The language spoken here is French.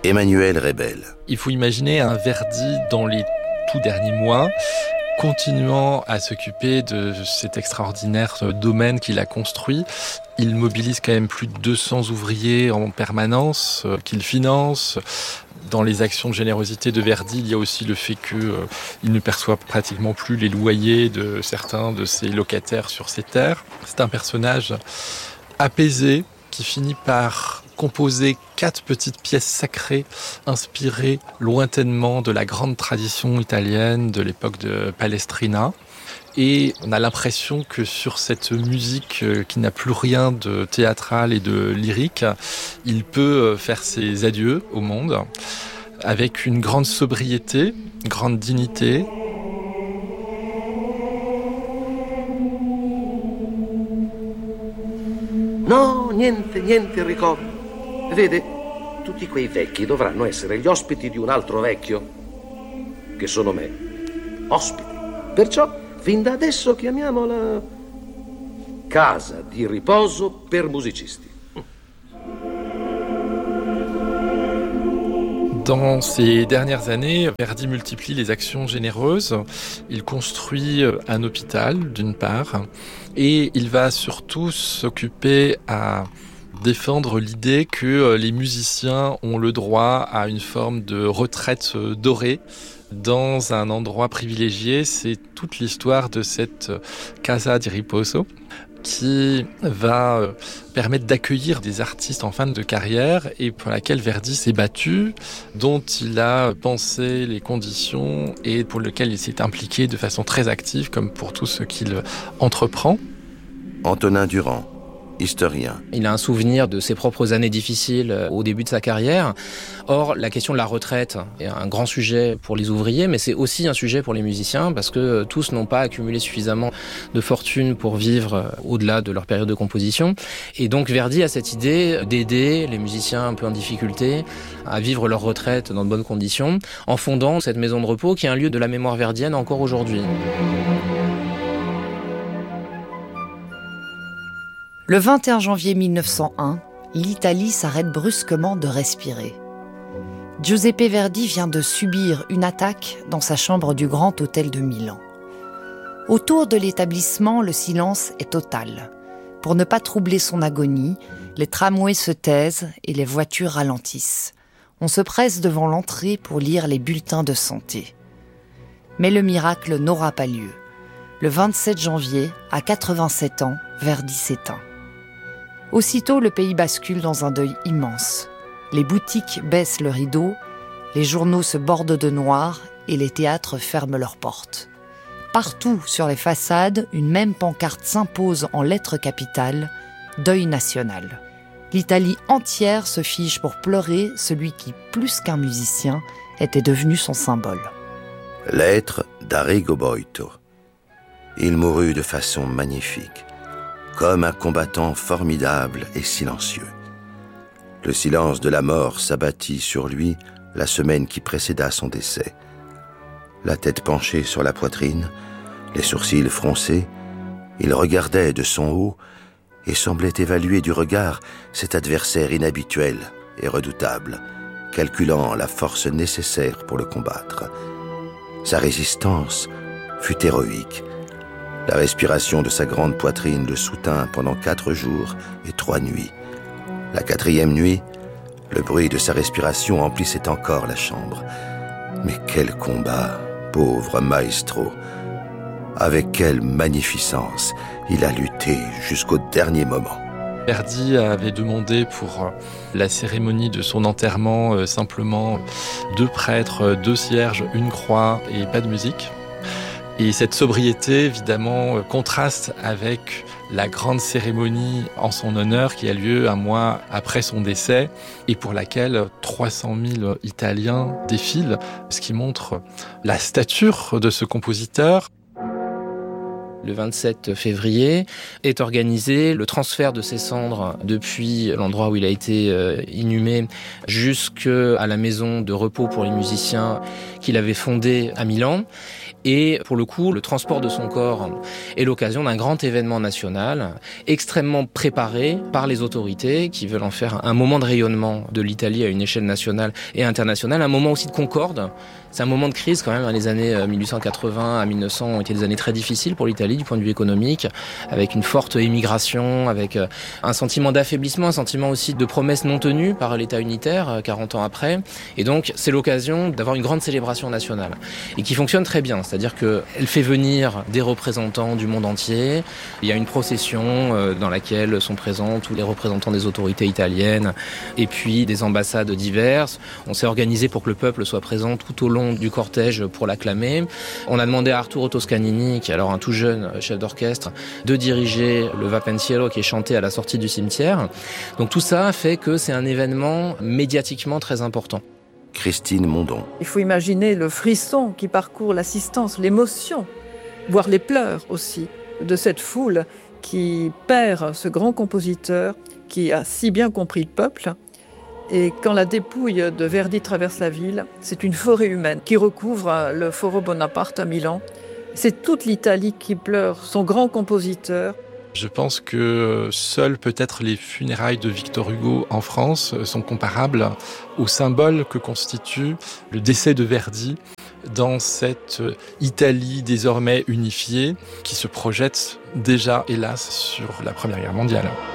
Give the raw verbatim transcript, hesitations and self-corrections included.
Emmanuel Rebel. Il faut imaginer un Verdi dans les tout derniers mois, continuant à s'occuper de cet extraordinaire domaine qu'il a construit. Il mobilise quand même plus de deux cents ouvriers en permanence, euh, qu'il finance. Dans les actions de générosité de Verdi, il y a aussi le fait qu'il euh, ne perçoit pratiquement plus les loyers de certains de ses locataires sur ses terres. C'est un personnage apaisé qui finit par composer quatre petites pièces sacrées inspirées lointainement de la grande tradition italienne de l'époque de Palestrina. Et on a l'impression que sur cette musique qui n'a plus rien de théâtral et de lyrique, il peut faire ses adieux au monde avec une grande sobriété, une grande dignité. No, niente, niente Enrico. Vede, tutti quei vecchi dovranno essere gli ospiti di un altro vecchio, che sono me. Ospiti. Perciò fin da adesso chiamiamola casa di riposo per musicisti. Dans ces dernières années, Verdi multiplie les actions généreuses. Il construit un hôpital, d'une part, et il va surtout s'occuper à défendre l'idée que les musiciens ont le droit à une forme de retraite dorée dans un endroit privilégié. C'est toute l'histoire de cette Casa di Riposo qui va permettre d'accueillir des artistes en fin de carrière et pour laquelle Verdi s'est battu, dont il a pensé les conditions et pour lequel il s'est impliqué de façon très active, comme pour tout ce qu'il entreprend. Antonin Durand, historien. Il a un souvenir de ses propres années difficiles au début de sa carrière. Or, la question de la retraite est un grand sujet pour les ouvriers, mais c'est aussi un sujet pour les musiciens parce que tous n'ont pas accumulé suffisamment de fortune pour vivre au-delà de leur période de composition. Et donc, Verdi a cette idée d'aider les musiciens un peu en difficulté à vivre leur retraite dans de bonnes conditions en fondant cette maison de repos qui est un lieu de la mémoire verdienne encore aujourd'hui. Le vingt et un janvier mille neuf cent un, l'Italie s'arrête brusquement de respirer. Giuseppe Verdi vient de subir une attaque dans sa chambre du Grand Hôtel de Milan. Autour de l'établissement, le silence est total. Pour ne pas troubler son agonie, les tramways se taisent et les voitures ralentissent. On se presse devant l'entrée pour lire les bulletins de santé. Mais le miracle n'aura pas lieu. Le vingt-sept janvier, à quatre-vingt-sept ans, Verdi s'éteint. Aussitôt, le pays bascule dans un deuil immense. Les boutiques baissent le rideau, les journaux se bordent de noir et les théâtres ferment leurs portes. Partout sur les façades, une même pancarte s'impose en lettres capitales, deuil national. L'Italie entière se fige pour pleurer celui qui, plus qu'un musicien, était devenu son symbole. Lettre d'Arrigo Boito. Il mourut de façon magnifique, comme un combattant formidable et silencieux. Le silence de la mort s'abattit sur lui la semaine qui précéda son décès. La tête penchée sur la poitrine, les sourcils froncés, il regardait de son haut et semblait évaluer du regard cet adversaire inhabituel et redoutable, calculant la force nécessaire pour le combattre. Sa résistance fut héroïque. La respiration de sa grande poitrine le soutint pendant quatre jours et trois nuits. La quatrième nuit, le bruit de sa respiration emplissait encore la chambre. Mais quel combat, pauvre maestro! Avec quelle magnificence il a lutté jusqu'au dernier moment. Verdi avait demandé pour la cérémonie de son enterrement euh, simplement deux prêtres, deux cierges, une croix et pas de musique. Et cette sobriété, évidemment, contraste avec la grande cérémonie en son honneur qui a lieu un mois après son décès et pour laquelle trois cent mille Italiens défilent, ce qui montre la stature de ce compositeur. Le vingt-sept février est organisé le transfert de ses cendres depuis l'endroit où il a été inhumé jusqu'à la maison de repos pour les musiciens qu'il avait fondée à Milan. Et pour le coup, le transport de son corps est l'occasion d'un grand événement national, extrêmement préparé par les autorités qui veulent en faire un moment de rayonnement de l'Italie à une échelle nationale et internationale, un moment aussi de concorde. C'est un moment de crise quand même. Les années mille huit cent quatre-vingts à mille neuf cents ont été des années très difficiles pour l'Italie du point de vue économique, avec une forte émigration, avec un sentiment d'affaiblissement, un sentiment aussi de promesses non tenues par l'État unitaire quarante ans après. Et donc, c'est l'occasion d'avoir une grande célébration nationale et qui fonctionne très bien. C'est-à-dire qu'elle fait venir des représentants du monde entier. Il y a une procession dans laquelle sont présents tous les représentants des autorités italiennes et puis des ambassades diverses. On s'est organisé pour que le peuple soit présent tout au long du cortège pour l'acclamer. On a demandé à Arturo Toscanini, qui est alors un tout jeune chef d'orchestre, de diriger le Va Pensiero qui est chanté à la sortie du cimetière. Donc tout ça fait que c'est un événement médiatiquement très important. Christine Mondon. Il faut imaginer le frisson qui parcourt l'assistance, l'émotion, voire les pleurs aussi, de cette foule qui perd ce grand compositeur qui a si bien compris le peuple. Et quand la dépouille de Verdi traverse la ville, c'est une forêt humaine qui recouvre le Foro Bonaparte à Milan. C'est toute l'Italie qui pleure son grand compositeur. Je pense que seules peut-être les funérailles de Victor Hugo en France sont comparables au symbole que constitue le décès de Verdi dans cette Italie désormais unifiée qui se projette déjà, hélas, sur la Première Guerre mondiale.